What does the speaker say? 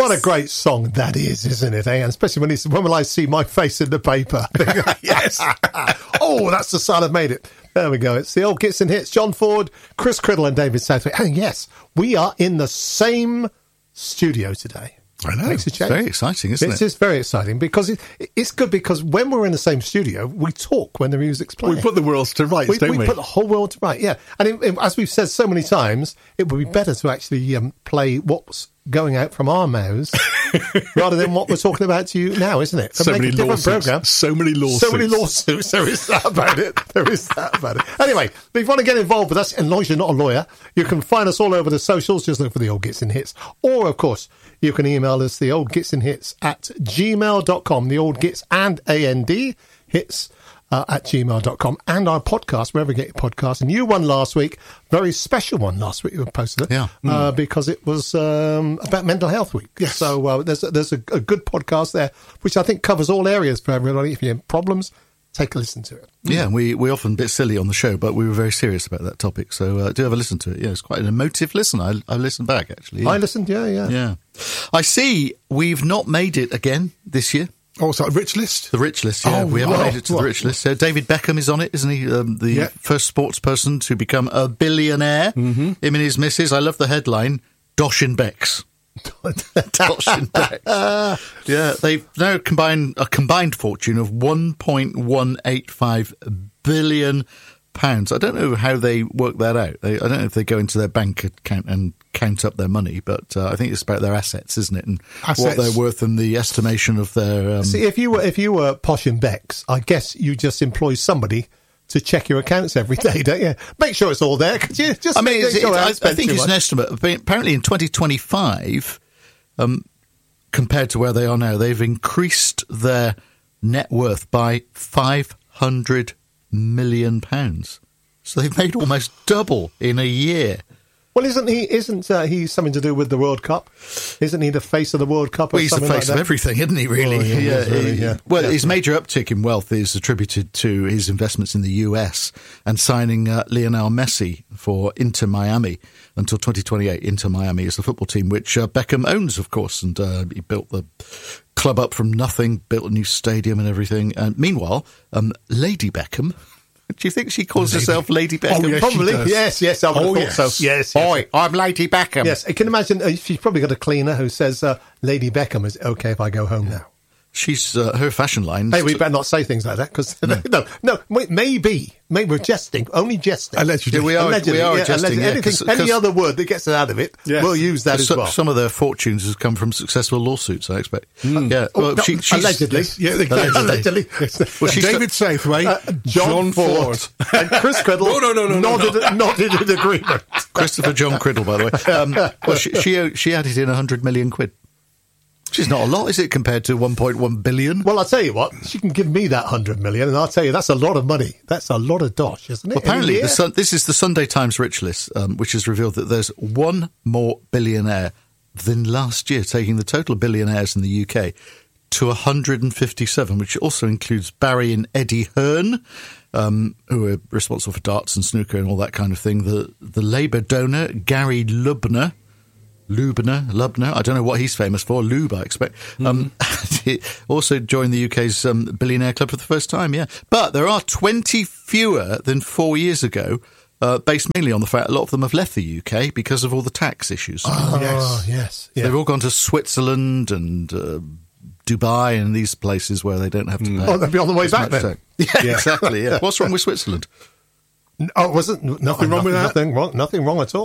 What a great song that is, isn't it? And especially when I see my face in the paper. Yes. Oh, that's the sound I've made it. There we go. It's the old Gits and Hits. John Ford, Chris Criddle and David Southwick. And yes, we are in the same studio today. I know. Makes a change. It's very exciting, isn't it? It is very exciting because it's good because when we're in the same studio, we talk when the music's playing. We put the worlds to rights, don't we? We put the whole world to right, yeah. And as we've said so many times, it would be better to actually play what's going out from our mouths rather than what we're talking about to you now, isn't it? So many lawsuits. So many lawsuits. There is that about it. Anyway, if you want to get involved with us, and as long as you're not a lawyer, you can find us all over the socials. Just look for the Old Gits and Hits. Or, of course, you can email us, the Old Gits and Hits at gmail.com. The Old Gits and AND hits at gmail.com, and our podcast, wherever you get your podcast. A new one last week, very special one last week, we posted it, because it was about Mental Health Week. Yes. So there's a good podcast there, which I think covers all areas for everybody. If you have problems, take a listen to it. Yeah, we often a bit silly on the show, but we were very serious about that topic, so do have a listen to it. Yeah, it's quite an emotive listen. I listened back, actually. Yeah. I listened, yeah. I see we've not made it again this year. Oh, is that a rich list? The rich list, yeah. We haven't made it to the rich list. So David Beckham is on it, isn't he? The first sports person to become a billionaire. Mm-hmm. Him and his missus. I love the headline, Dosh and Becks. Dosh and Becks. Yeah, they've now combined a combined fortune of £1.185 billion. I don't know how they work that out. I don't know if they go into their bank account and count up their money, but I think it's about their assets, isn't it? And what they're worth and the estimation of their... See, if you were Posh and Becks, I guess you just employ somebody to check your accounts every day, don't you? Make sure it's all there. Could you just? I mean, I think it's an estimate. Apparently, in 2025, compared to where they are now, they've increased their net worth by £500 million. So they've made almost double in a year. Well, isn't he something to do with the World Cup? Isn't he the face of the World Cup? Or he's the face of everything, isn't he, really? His major uptick in wealth is attributed to his investments in the US and signing Lionel Messi for Inter Miami until 2028. Inter Miami is the football team which Beckham owns, of course, and he built the club up from nothing, built a new stadium and everything. And meanwhile, Lady Beckham... Do you think she calls herself Lady Beckham? Oh, yes, probably. Yes, I would have thought so. Yes. Oi, I'm Lady Beckham. Yes, I can imagine she's probably got a cleaner who says, Lady Beckham, is it okay if I go home now? She's her fashion line. Hey, we better not say things like that because no, maybe we're jesting, only jesting. Allegedly, we are jesting. Any other word that gets out of it, we'll use that as well. Some of their fortunes has come from successible lawsuits, I expect. Yeah, she's allegedly. Allegedly. Well, David Southwick, John Ford, and Chris Criddle. Nodded in agreement. Christopher John Criddle, by the way. Well, she added in 100 million quid. Which is not a lot, is it, compared to 1.1 billion? Well, I'll tell you what, she can give me that 100 million, and I'll tell you, that's a lot of money. That's a lot of dosh, isn't it? Well, apparently, this is the Sunday Times Rich List, which has revealed that there's one more billionaire than last year, taking the total of billionaires in the UK to 157, which also includes Barry and Eddie Hearn, who are responsible for darts and snooker and all that kind of thing. The Labour donor, Gary Lubner, I don't know what he's famous for. Lube, I expect. Also joined the UK's billionaire club for the first time, yeah. But there are 20 fewer than 4 years ago, based mainly on the fact a lot of them have left the UK because of all the tax issues. Oh, yes. Yeah. They've all gone to Switzerland and Dubai and these places where they don't have to pay. Oh, they'll be on the way back then. Yeah, exactly, yeah. What's wrong with Switzerland? Oh, wasn't nothing wrong with that? Nothing wrong at all.